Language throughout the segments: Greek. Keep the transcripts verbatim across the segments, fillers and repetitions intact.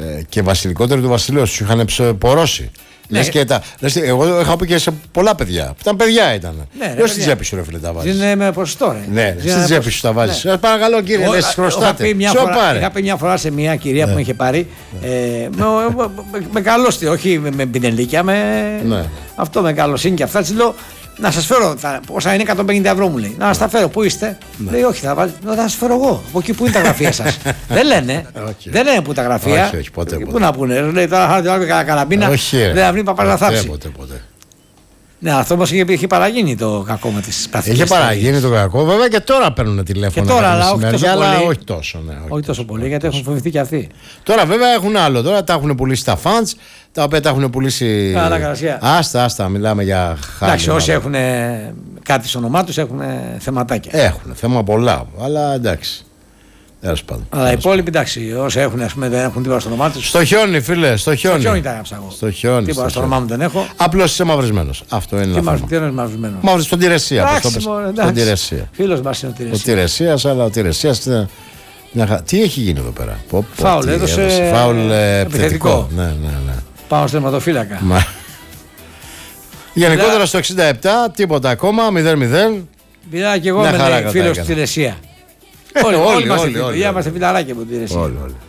ε, και βασιλικότεροι του βασιλείου, του είχαν πορώσει. Ναι. Λες και τα, λες, εγώ είχα πει και σε πολλά παιδιά. Ήταν παιδιά ήταν. Ναι, δεν στην τσέπη σου, ρε φίλε, τα βάζεις. Είναι με ποσοστό, ρε. Ναι, στην τσέπη σου τα βάζεις. Ναι. Παρακαλώ, κύριε, λες, χρωστάτε. Είχα πει μια φορά σε μια κυρία ναι. που με είχε πάρει. Ε, με, με, με καλώστη, όχι με, με πινελίκια, με ναι. αυτό με καλοσύνη και αυτά. Της λέω, να σας φέρω, θα, πόσα είναι εκατόν πενήντα ευρώ μου λέει. Να σας τα φέρω, πού είστε. Ναι. Λέει, όχι, θα, βάλει, θα σας φέρω εγώ. Από εκεί που είναι τα γραφεία σας. Δεν λένε. Okay. Δεν λένε που τα γραφεία. Όχι, όχι, ποτέ, ποτέ. Πού να πούνε. Λέει, τώρα θα βάλει καραμπίνα. Δεν θα βρει παπάς να θάψει. Ποτέ, ποτέ. Ναι, αυτό όμως είχε, είχε παραγίνει το κακό με τις πρακτικές. Είχε παραγίνει το κακό, βέβαια και τώρα παίρνουν τηλέφωνα. Και τώρα, αλλά όχι τόσο αλλά πολύ. Όχι τόσο, ναι, όχι όχι τόσο πολύ, τόσο. Γιατί έχουν φοβηθεί και αυτοί. Τώρα βέβαια έχουν άλλο. Τώρα τα έχουν πουλήσει τα fans, τα οποία τα έχουν πουλήσει. Καλά, καρασία. Άστα, άστα, μιλάμε για χάρη. Εντάξει, όσοι έχουν κάτι στο όνομά τους έχουν θεματάκια. Έχουν θέμα πολλά, αλλά εντάξει. Αλλά οι υπόλοιποι, εντάξει, όσοι έχουν, ας πούμε, δεν έχουν τίποτα στο όνομά τους. Στο χιόνι, φίλε, στο χιόνι. Στο χιόνι τα έγραψα εγώ. Στο χιόνι. Τίποτα στο όνομά μου δεν έχω. Απλώς είσαι μαυρισμένος. Αυτό είναι ένα θέμα. Τι είναι μαυρισμένος. Μαύρης στον Τηρεσία. Στον Τηρεσία. Φίλος μας είναι ο Τηρεσίας. Ο Τηρεσίας, αλλά ο Τηρεσίας είναι. Τι έχει γίνει εδώ πέρα. Φάουλ, έδωσε. Φάουλ επιθετικό. Ναι, ναι, ναι. Πάω στο τερματοφύλακα. Γενικότερα στο εξήντα επτά, τίποτα ακόμα, μηδέν μηδέν. Μιλάω και εγώ με φίλο στη Τηρεσία. Όλοι, όλοι, όλοι, όλοι, είμαστε φιλαράκια από την Τηρεσία. Όλοι, όλοι.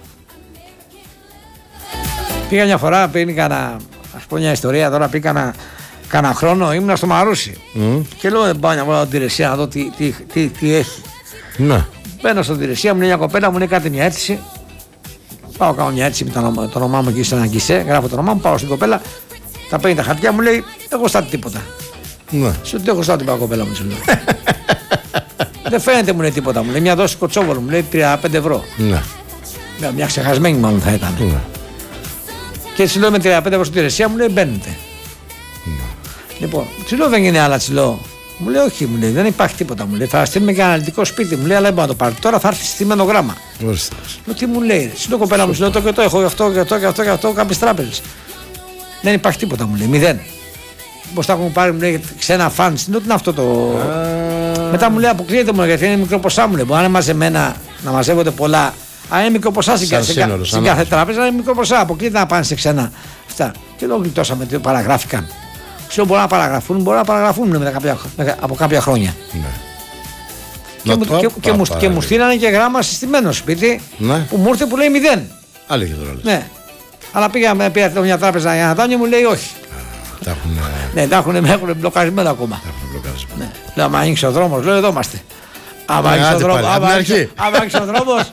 Πήγα μια φορά, πήγα να, ας πω μια ιστορία τώρα, πήγα να, κάνα χρόνο, ήμουνα στο Μαρούσι mm. και λέω δεν πάω να βγάλω την Τηρεσία να δω τι, τι, τι, τι έχει. Ναι. Μπαίνω στην Τηρεσία, μου λέει μια κοπέλα, μου λέει κάτι μια αίτηση. Πάω κάνω μια αίτηση με το, το όνομά μου εκεί σε ένα γκισέ, γράφω το όνομά μου, πάω στην κοπέλα, τα παίρνει τα χαρτιά μου, λέει εγώ στάτη τίποτα. Ναι. Σου τι έχω στάτη την κοπέλα μου, σου λέω. Δεν φαίνεται μου λέει τίποτα, μου λέει μια δόση κοτσόβολου, μου λέει τριάντα πέντε ευρώ. Ναι. Μια, μια ξεχασμένη μάλλον θα ήταν. Ναι. Και έτσι λέω με τριάντα πέντε ευρώ στην Τηρεσία, μου λέει μπαίνετε. Ναι. Λοιπόν, τσι λέω δεν είναι άλλα, τσι λέω. Μου λέει όχι, μου λέει δεν υπάρχει τίποτα, μου λέει θα στείλουμε και αναλυτικό σπίτι, μου λέει αλλά δεν μπορώ να το πάρει. Τώρα θα έρθει στημένο γράμμα. Ορίστε. Λέω τι μου λέει, τσι λέω κοπέλα μου, τσι λέω το και το έχω αυτό και αυτό και αυτό και αυτό, κάποιες τράπεζες. Δεν υπάρχει τίποτα, μου λέει, μηδέν. Πώς τα έχουν πάρει, μου λέει ξένα φαν, τι είναι αυτό το. Μετά μου λέει αποκλείεται μου γιατί είναι μικρό ποσά, μου λέει. Μπορεί να είναι μαζεμένα, να μαζεύονται πολλά. Αν είναι μικρό ποσά στην κάθε τράπεζα, είναι μικρό ποσά. Αποκλείεται να πάνε σε ξένα. Αυτά. Και λέω γλιτώσαμε ότι παραγράφηκαν. Σου λέω μπορεί να παραγραφούν, μπορεί να παραγραφούν μετά κάποια, από κάποια χρόνια. Ναι. Και, μου, και, και, μου, και μου στείλανε και γράμμα συστημένο σπίτι ναι. που μου ήρθε που λέει μηδέν. Αλήθεια τώρα. Ναι. Αλλά πήγα, πήγα μια τράπεζα για να δάνειο, μου λέει όχι. Τα έχουν, ναι, τα έχουν, έχουν μπλοκαρισμένα ακόμα. Τα έχουν μπλοκαρισμένα. Ναι. Λέω, άμα ανοίξει ο δρόμος, λέω, εδώ είμαστε. Άμα ανοίξει ο δρόμος, άμα ανοίξει ο δρόμος.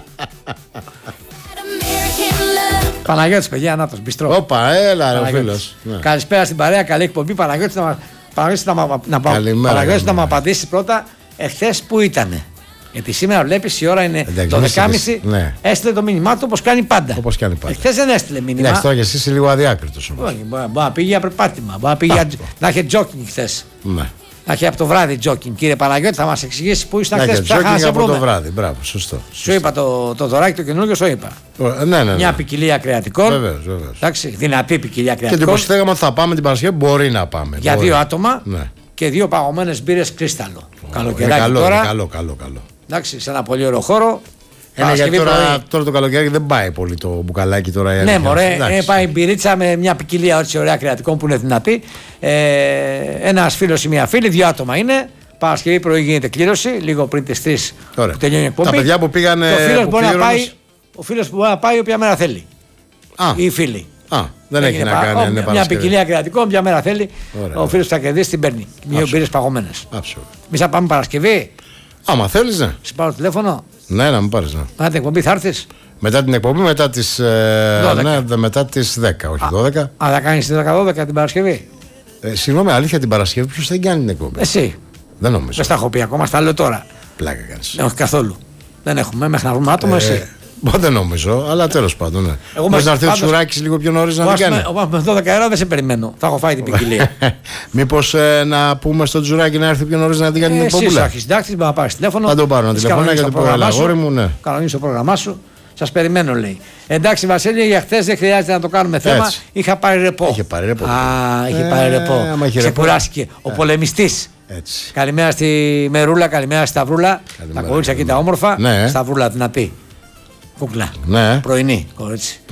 Παναγιώτης, παιδιά, Νάτος, μπιστρό. Όπα, έλα, ρε φίλος. Καλησπέρα στην παρέα, καλή εκπομπή. Παναγιώτης, να μου απαντήσει πρώτα, εχθές που ήτανε. Γιατί σήμερα βλέπεις η ώρα είναι το δεκάμιση. Ναι. Έστειλε το μήνυμά του όπως κάνει πάντα. Όπως κάνει πάντα. Εχθές δεν έστειλε μήνυμα. Ναι, τώρα και εσύ είσαι λίγο αδιάκριτος όμως. Όχι, μπορεί να πήγε για περπάτημα. Μπορεί να, για... να είχε τζόκινγκ χθες. Ναι. Να είχε από το βράδυ τζόκινγκ. Κύριε Παναγιώτη, θα μας εξηγήσει πού ήσταν χθες. Τζόκινγκ από το βράδυ. Μπράβο, σωστό. Σου είπα το, το δωράκι το καινούργιο, σου είπα. Ναι, ναι, ναι. Μια ποικιλία κρεατικών. Βεβαίως, βεβαίως. Εντάξει, δυνατή ποικιλία κρεατικών. Και το υποστέγαμε ότι θα πάμε την Παρασκευή, μπορεί να πάμε. Για δύο άτομα και δύο παγωμένες μπύρες κρίσταλο. Καλοκαιράκι τώρα. Καλό, καλό, καλό. Εντάξει, σε ένα πολύ ωραίο χώρο. Ε, γιατί τώρα, τώρα το καλοκαίρι δεν πάει πολύ το μπουκαλάκι τώρα. Ναι, μωρέ, ε, πάει μπυρίτσα με μια ποικιλία έτσι ωραία κρεατικών που είναι δυνατή. Ε, ένας φίλος ή μια φίλη, δύο άτομα είναι. Παρασκευή πρωί γίνεται κλήρωση, λίγο πριν τις τρεις που τελειώνει η εκπομπή. Τα παιδιά που πήγανε. Ο φίλος μπορεί να πάει, ο φίλος που μπορεί να πάει όποια μέρα θέλει. Α. Ή οι φίλοι. Α, δεν έχει να κάνει. Ό, μια, μια ποικιλία κρεατικών, όποια μέρα θέλει. Ωραία, ο φίλος που θα κερδίσει την παίρνει. Δύο μπύρες παγωμένες. Εμείς θα πάμε Παρασκευή. Άμα θέλεις, ναι. Σε πάρω τηλέφωνο. Ναι, να μου πάρεις. Ναι. Μετά την εκπομπή θα έρθεις. Μετά την εκπομπή, μετά τις, ε, ναι, μετά τις δέκα, όχι δώδεκα. Α, θα κάνεις τις δέκα δώδεκα την Παρασκευή. Ε, συγγνώμη, αλήθεια την Παρασκευή ποιος θα κάνει την εκπομπή. Εσύ. Δεν νομίζω. Δεν στα έχω πει ακόμα, στα λέω τώρα. Πλάκα κάνεις. Ναι, όχι καθόλου. Δεν έχουμε, μέχρι να βρούμε άτομο, ε, εσύ. Δεν νομίζω, αλλά τέλος πάντων. Ναι. Μπορεί να έρθει ο Τσουράκης λίγο πιο νωρίς να την κάνει. Με δώδεκα ώρα δεν σε περιμένω. Θα έχω φάει την ποικιλία. Μήπως ε, να πούμε στον Τσουράκη να έρθει πιο νωρίς να την κάνει την εκπομπή. Εσύ έχει συντάξει, να πάρει τηλέφωνο. Θα τον πάρω ένα τηλέφωνο γιατί πω αγόρι μου, ναι. Κανονίζει το πρόγραμμά σου. Σας περιμένω, λέει. Εντάξει, Βασίλη, για χθες δεν χρειάζεται να το κάνουμε θέμα. Έτσι. Είχα πάρει ρεπό. Είχε πάρει ρεπό. Α, είχε πάρει ρεπό. Ξεκουράστηκε. Ο πολεμιστής. Καλημέρα στη Μερούλα, καλημέρα στη Σταυρούλα. Τα κορίτσια εκεί τα όμορφα. Σταυρούλα δυνατή. Κούκλα. Πρωινή κορίτσι.